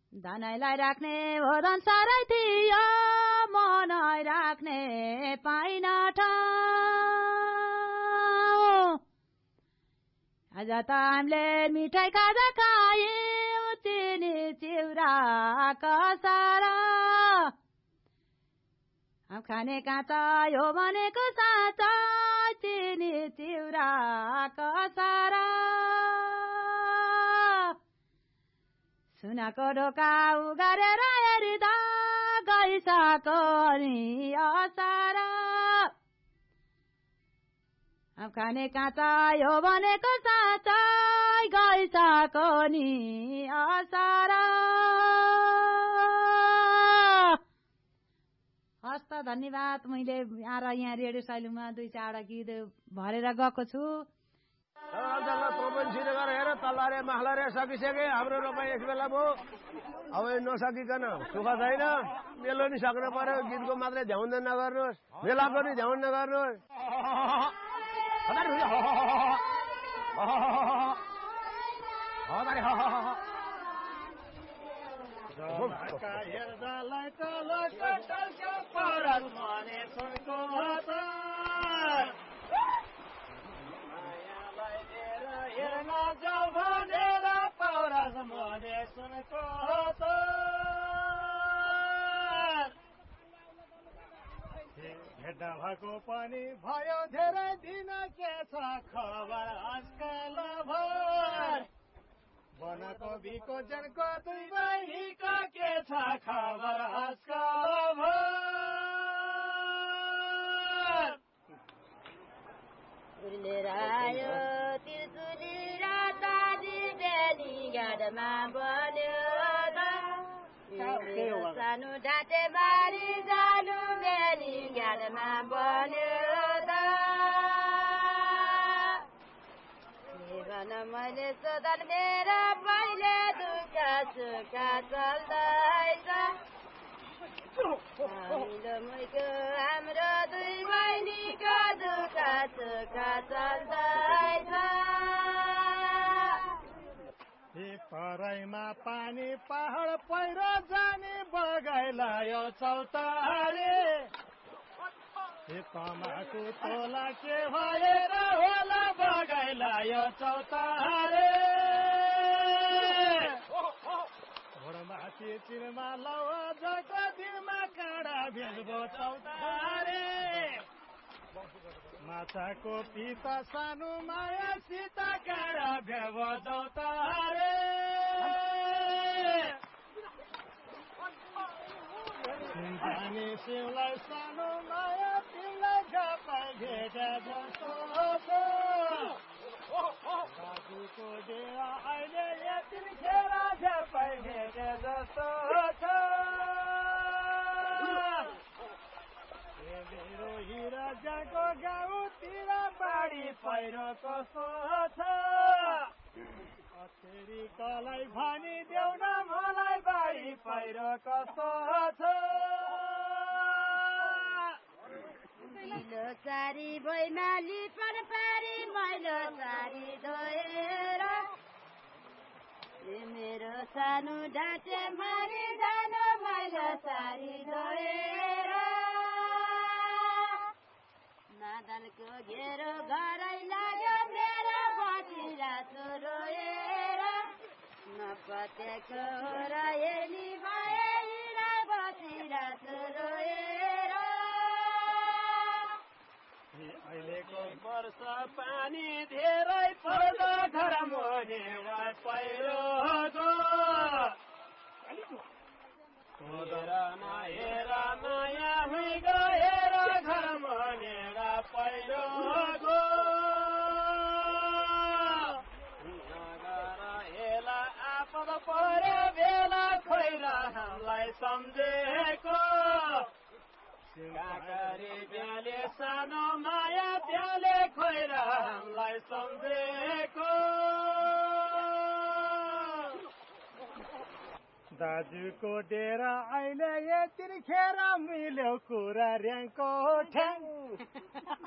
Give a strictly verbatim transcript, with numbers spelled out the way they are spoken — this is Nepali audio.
धनैलाई राख्ने भोजन साह्रै थियो मनै राख्ने पाइन ठाउँ आज त हामीले मिठाई खाजा खायौं चिनी चिउरा कसार खाने काँचा यो भनेको साँचा चिनी चिउरा कसार सुनको ढोका उगारेर हेरिँदा गइसको नि असार खाने काँचा यो भनेको साँचा गइसको नि असार हस् त धन्यवाद। मैले आएर यहाँ रेडियो साइलुङमा दुई चारवटा गीत भरेर गएको छु। हेर तल्लारे माखलारे सकिसके हाम्रो रोपाई यस बेला भयो। अब नसकिकन सुख छैन। मेलो नि सक्नु पर्यो। गीतको मात्रै ध्यान नगर्नुहोस्, मेलाको नि ध्यान नगर्नुहोस्। भेट्दा भएको पनि भयो धेरै दिन के छ खबर आजकल भर वनको भिको जनको दुई बहिनीको के छ खबर आजकल भर उर्लेर आयो तिर्चुली राताजी बेली गाडमा बन्यो सानो ढाँटे बारी जानु बेली गाडमा बन्यो जीवन मैले सोधन मेरो पहिले दुःख सुख चल्दैछ हाम्रो मुइको हाम्रो दुई बहिनीको दुःख सुख चल्दैछ तराईमा पानी पहाड पहिरो जाने बगाइलायो चौतारे तमाकु तोला के भएर होला बगाइलायो चौतारे घोडमाथि चिरमा लौ जको दिनमा काँडा भेजबो चौतारे माछाको पिता सानो माया सीता काँडा भेबो चौतारे सिन्तानी शिवलाई सानो माया तिमीलाई झपाइ भेटे जस्तो छ दाजुको डेरा अहिले यतिखेर झपाइ भेटे जस्तो छ मेरो हिरा जाको गाउँतिर बाढी पहिरो कस्तो छ अछेरी कलाई भनी देऊ न मलाई बाढी पहिरो कस्तो छ मैलो सारी भैमाली पर पारी मैलो सारी धोएर मेरो सानो ढाँचे मारी जानु मैलो सारी धोएर नादनको घेरो घरै लाग्यो मेरो बची रातो रोएर नपत्याको र हेर्ने भए हिँडा बची रातो रोएर अहिलेको वर्ष पानी धेरै पर्दा घर मोहेवा पहिरो हेर नहेर माया हुई गएर घर मोहेरा पहिरो गो नगर हेला आपद पर्यो बेला खोइरा हामीलाई सम्झेको काकरी ब्याले सानो माया ब्याले खोइरा हामीलाई सम्झेको दाजुको डेरा अहिले यतिखेर मिल्यो कुरा र्याङको ठ्याङ